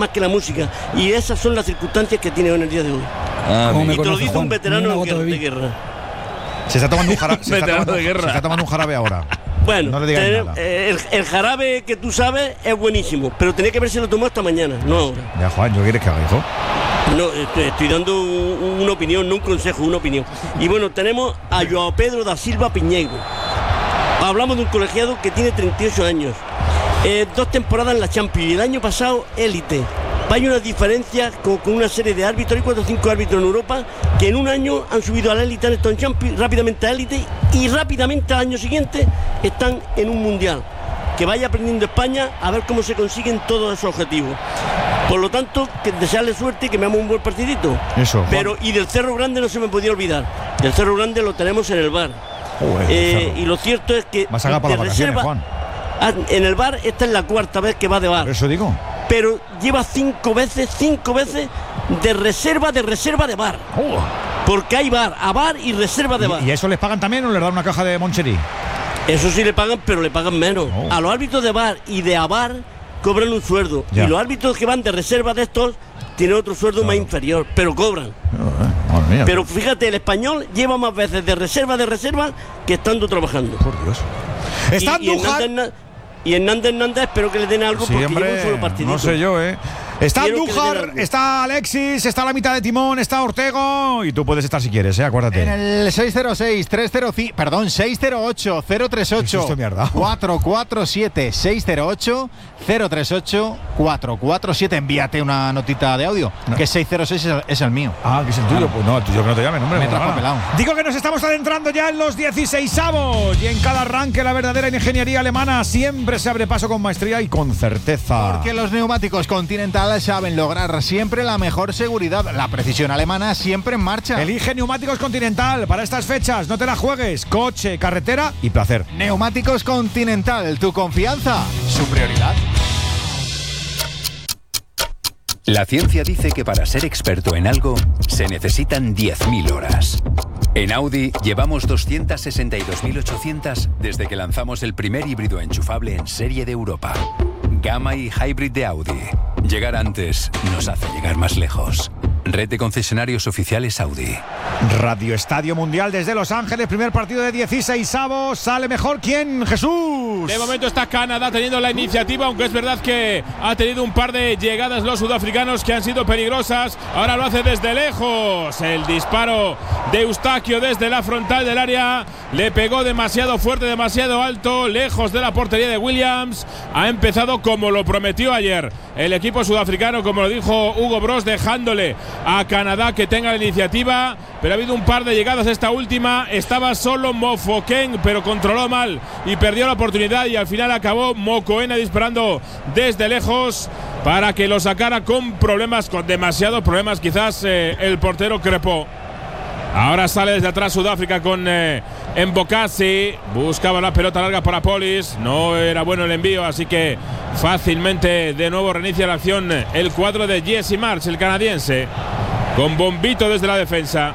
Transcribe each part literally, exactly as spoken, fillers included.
más que la música. Y esas son las circunstancias que tiene en el día de hoy. Ah, y te lo dice Juan, un veterano de, de guerra. Se está tomando un jarabe, se, está tomando, se está tomando un jarabe ahora. Bueno, no le digas ten, nada. El, el jarabe que tú sabes es buenísimo, pero tenía que haberse lo tomado hasta mañana, no ahora. Ya, Juan, ¿yo quieres que haga, hijo? No, estoy, estoy dando un, una opinión, no un consejo, una opinión. Y bueno, tenemos a Joao Pedro da Silva Piñeiro. Hablamos de un colegiado que tiene treinta y ocho años, eh, dos temporadas en la Champions y el año pasado élite. Hay una diferencia con, con una serie de árbitros, hay cuatro o cinco árbitros en Europa que en un año han subido a la élite, han estado en Champions, rápidamente a élite y rápidamente al año siguiente están en un mundial. Que vaya aprendiendo España a ver cómo se consiguen todos esos objetivos. Por lo tanto, que desearle suerte y que me hagamos un buen partidito. Eso, Juan. Pero y del Cerro Grande no se me podía olvidar. Del Cerro Grande lo tenemos en el bar. Joder, eh, y lo cierto es que vas a ganar para las vacaciones, reserva, Juan. En el bar esta es la cuarta vez que va de bar. Por eso digo. Pero lleva cinco veces, cinco veces de reserva, de reserva de bar. Oh. Porque hay bar, a bar y reserva de bar. ¿Y, y a eso les pagan también o les dan una caja de Moncherí? Eso sí le pagan, pero le pagan menos. Oh. A los árbitros de bar y de a bar cobran un sueldo. Ya. Y los árbitros que van de reserva de estos tienen otro sueldo claro. más inferior, pero cobran. Oh, madre mía. Pero fíjate, el español lleva más veces de reserva, de reserva, que estando trabajando. Por Dios. Está y, y Hernández, y Hernández Hernández espero que le den algo sí, porque hombre, lleva un solo partidito. No sé yo, ¿eh? Está Quiero Andújar, está Alexis, está la mitad de timón, está Ortego y tú puedes estar si quieres, ¿eh? Acuérdate. En el seis cero seis, tres cero cinco, perdón, seis cero ocho, cero tres ocho, cuatro cuatro siete, seis cero ocho, cero tres ocho, cuatro cuatro siete. Envíate una notita de audio, no. que seis cero seis es el, es el mío. Ah, que es el tuyo. Pues no, el tuyo que no te llame, hombre. Me trajo pelado. Digo que nos estamos adentrando ya en los dieciseisavos y en cada arranque la verdadera ingeniería alemana siempre se abre paso con maestría y con certeza. Porque los neumáticos Continental saben lograr siempre la mejor seguridad. La precisión alemana siempre en marcha. Elige Neumáticos Continental para estas fechas. No te la juegues. Coche, carretera y placer. Neumáticos Continental. Tu confianza, su prioridad. La ciencia dice que para ser experto en algo se necesitan diez mil horas. En Audi llevamos doscientas sesenta y dos mil ochocientas desde que lanzamos el primer híbrido enchufable en serie de Europa. Gamma y Hybrid de Audi. Llegar antes nos hace llegar más lejos. Red de concesionarios oficiales Audi. Radio Estadio Mundial desde Los Ángeles. Primer partido de dieciseisavos. ¿Sale mejor quién? Jesús. De momento está Canadá teniendo la iniciativa, aunque es verdad que ha tenido un par de llegadas los sudafricanos que han sido peligrosas. Ahora lo hace desde lejos. El disparo de Eustaquio desde la frontal del área le pegó demasiado fuerte, demasiado alto, lejos de la portería de Williams. Ha empezado como lo prometió ayer el equipo sudafricano, como lo dijo Hugo Broos, dejándole a Canadá que tenga la iniciativa, pero ha habido un par de llegadas. Esta última estaba solo Mofoken, pero controló mal y perdió la oportunidad, y al final acabó Mokoena disparando desde lejos para que lo sacara con problemas, con demasiados problemas quizás eh, el portero Crepó. Ahora sale desde atrás Sudáfrica con eh, Mbokasi. Buscaba la pelota larga para Polis. No era bueno el envío, así que fácilmente de nuevo reinicia la acción el cuadro de Jesse Marsh, el canadiense, con Bombito desde la defensa.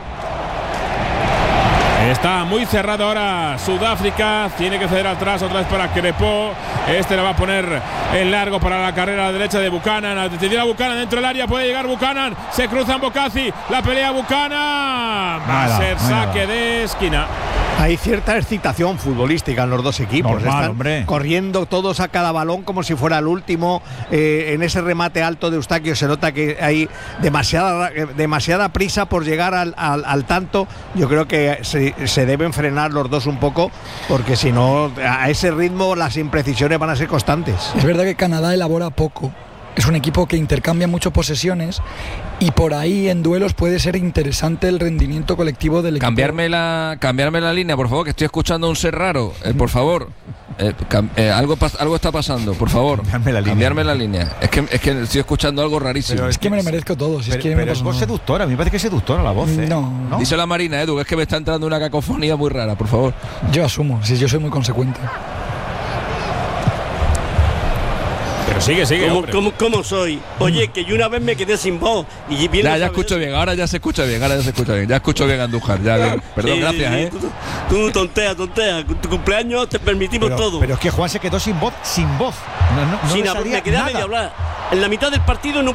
Está muy cerrado ahora Sudáfrica. Tiene que ceder atrás otra vez para Crepó. Este le va a poner en largo para la carrera a la derecha de Buchanan. Atención a Buchanan dentro del área. Puede llegar Buchanan. Se cruza Mbokasi. La pelea Buchanan. Va a ser saque de esquina. Hay cierta excitación futbolística en los dos equipos. Normal, Están hombre. corriendo todos a cada balón como si fuera el último. Eh, en ese remate alto de Eustaquio se nota que hay demasiada, demasiada prisa por llegar al, al, al tanto. Yo creo que se, se deben frenar los dos un poco, porque si no, a ese ritmo las imprecisiones van a ser constantes. Es verdad que Canadá elabora poco. Es un equipo que intercambia mucho posesiones y por ahí en duelos puede ser interesante el rendimiento colectivo del equipo. Cambiarme la, cambiarme la línea, por favor, que estoy escuchando un ser raro. Eh, por favor, eh, cam, eh, algo, algo está pasando, por favor. Cambiarme la línea. Cambiarme la línea. Es que, es que estoy escuchando algo rarísimo. Pero es que me lo merezco todo. Si pero es que pero es voz seductora, a mí me parece que es seductora la voz. ¿eh? No, ¿No? Díselo a Marina, Edu, es que me está entrando una cacofonía muy rara, por favor. Yo asumo, si yo soy muy consecuente. Pero sigue, sigue. ¿Cómo, ¿cómo, ¿Cómo soy? Oye, que yo una vez me quedé sin voz. Y ya, ya escucho bien, ahora ya se escucha bien, ahora ya se escucha bien. Ya escucho bien Andújar, ya bien. Perdón, sí, gracias, sí, ¿eh? Tú, tú tontea, tontea. Tu cumpleaños te permitimos pero, todo. Pero es que Juan se quedó sin voz, sin voz. No, no, no sin le hab- salía me quedé a nada. medio hablar. En la mitad del partido no